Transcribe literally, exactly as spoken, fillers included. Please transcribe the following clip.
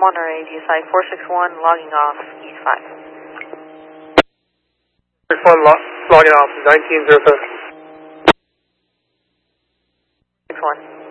Monterey, D S I four six one, logging off, East five. six one, log, logging off, nineteen zero seven. six one.